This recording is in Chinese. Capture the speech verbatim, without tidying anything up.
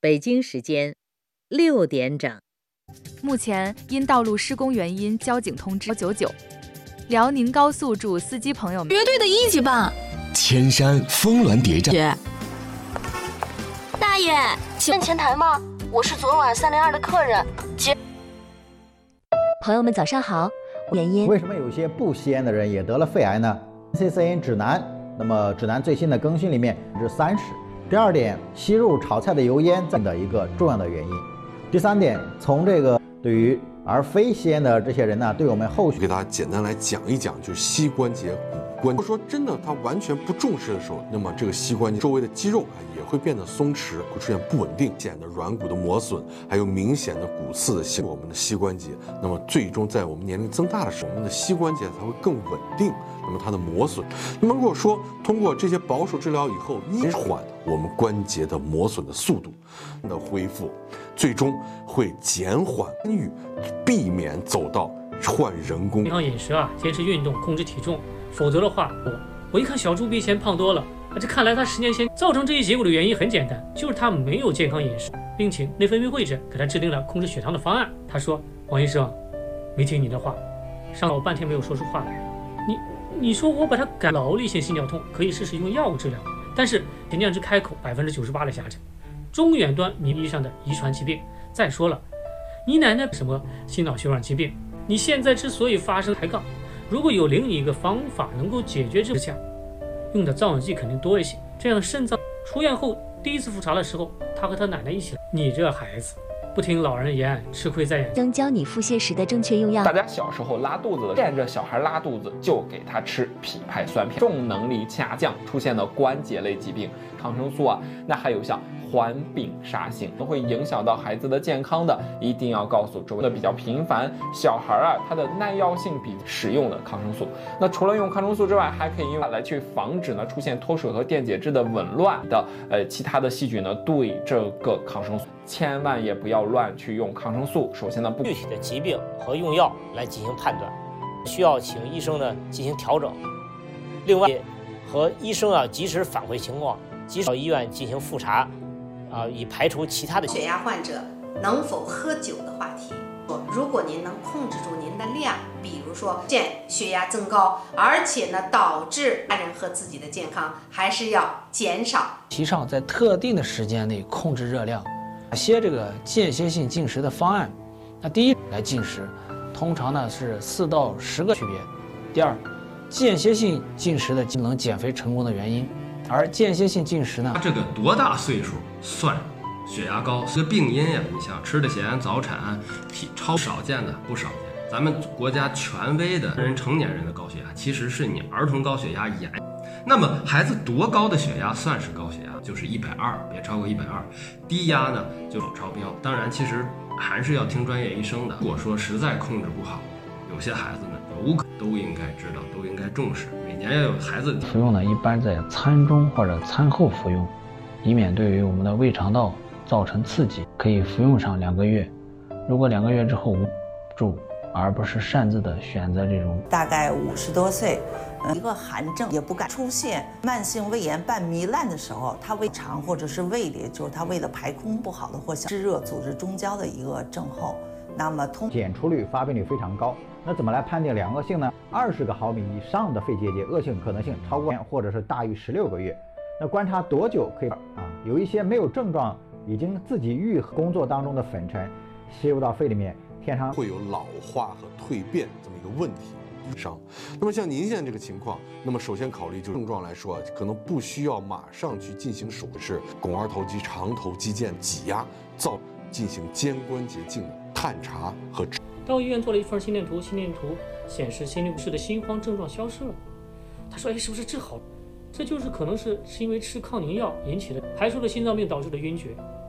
北京时间六点整。 目前因道路施工原因，交警通知九九。辽宁高速祝司机朋友们绝对的义气吧！ 千山峰峦叠嶂。 大爷，请问前台吗？我是昨晚三零二的客人。接。 朋友们早上好。原因为什么有些不吸烟的人也得了肺癌呢 ？C C N 指南，那么指南最新的更新里面是三十。第二点，吸入炒菜的油烟的一个重要的原因。第三点，从这个对于而非吸烟的这些人呢，对我们后续给大家简单来讲一讲，就是膝关节骨关。如果说真的他完全不重视的时候，那么这个膝关节周围的肌肉啊也会变得松弛，会出现不稳定，显得软骨的磨损，还有明显的骨刺的形成我们的膝关节。那么最终在我们年龄增大的时候，我们的膝关节才会更稳定，那么它的磨损。那么如果说通过这些保守治疗以后，延缓我们关节的磨损的速度的恢复，最终会减缓干预，避免走到换人工。 健康饮食啊，坚持运动，控制体重，否则的话，我我一看小猪比以前胖多了，这看来他十年前造成这一结果的原因很简单，就是他没有健康饮食，并且内分泌会诊给他制定了控制血糖的方案。他说：“王医生，没听你的话，上了我半天没有说出话来。你你说我把他改劳力性心绞痛，可以试试用药物治疗，但是前两只开口百分之九十八的下诊，中远端名义上的遗传疾病。再说了，你奶奶什么心脑血管疾病？你现在之所以发生抬杠，如果有另一个方法能够解决这个项，用的造影剂肯定多一些。这样肾脏出院后第一次复查的时候，他和他奶奶一起来。你这孩子不听老人言，吃亏在眼前。 将教你腹泻时的正确用药。 大家小时候拉肚子的，见着小孩拉肚子就给他吃匹派酸片，重能力下降，出现了关节类疾病，抗生素啊，那还有像环丙沙星，都会影响到孩子的健康的，一定要告诉周围的比较频繁小孩啊，他的耐药性比使用的抗生素。那除了用抗生素之外，还可以用来去防止呢出现脱水和电解质的紊乱的呃其他的细菌呢对这个抗生素，千万也不要乱去用抗生素。首先呢，不具体的疾病和用药来进行判断，需要请医生呢进行调整。另外，和医生啊及时反馈情况，及时到医院进行复查。啊，以排除其他的血压患者能否喝酒的话题。如果您能控制住您的量，比如说见血压增高，而且呢导致他人和自己的健康，还是要减少。 提倡在特定的时间内控制热量，哪些这个间歇性进食的方案？那第一来进食，通常呢是四到十个区别。第二，间歇性进食的能减肥成功的原因。而间歇性进食呢？ 他这个多大岁数算血压高？这个病因呀，你像吃的咸、早产、体超少见的不少见。咱们国家权威的人成年人的高血压，其实是你儿童高血压严。那么孩子多高的血压算是高血压？就是一百二，别超过一百二。低压呢就超标。当然，其实还是要听专业医生的。如果说实在控制不好，有些孩子呢，有可都应该知道，都应该重视。每年要有孩子服用呢，一般在餐中或者餐后服用，以免对于我们的胃肠道造成刺激。可以服用上两个月，如果两个月之后无助，而不是擅自的选择这种。 大概五十多岁，一个寒症也不敢出现，慢性胃炎半糜烂的时候，他胃肠或者是胃里，就是他胃的排空不好的，或湿热组织中焦的一个症候。那么通检出率、发病率非常高。那怎么来判定良恶性呢？二十个毫米以上的肺结节，恶性可能性超过或者是大于十六个月。那观察多久可以啊？有一些没有症状，已经自己愈合，工作当中的粉尘吸入到肺里面，天上会有老化和蜕变这么一个问题上。那么像您现在这个情况，那么首先考虑就是症状来说，可能不需要马上去进行手术，是肱二头肌、长头肌腱挤压，造进行肩关节镜的探查和。 到医院做了一份心电图，心电图显示心律不适的心慌症状消失了。他说：“哎，是不是治好了？这就是可能是是因为吃抗凝药引起的，排除了心脏病导致的晕厥。